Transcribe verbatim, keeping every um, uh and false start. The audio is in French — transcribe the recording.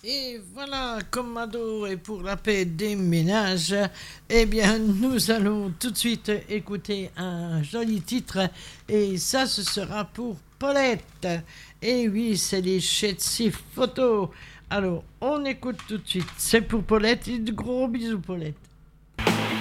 Et voilà, Commando et pour la paix des ménages, eh bien, nous allons tout de suite écouter un joli titre. Et ça, ce sera pour Paulette. Et oui, c'est les Chetsi Photos. Alors, on écoute tout de suite. C'est pour Paulette et de gros bisous, Paulette.